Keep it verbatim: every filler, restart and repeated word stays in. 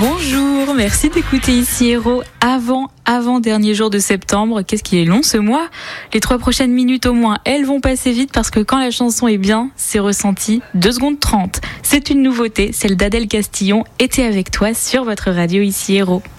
Bonjour, merci d'écouter ici Héros avant, avant dernier jour de septembre. Qu'est-ce qui est long ce mois? Les trois prochaines minutes au moins, elles vont passer vite parce que quand la chanson est bien, c'est ressenti deux secondes trente. C'est une nouveauté, celle d'Adèle Castillon, Été avec toi sur votre radio ici Héros.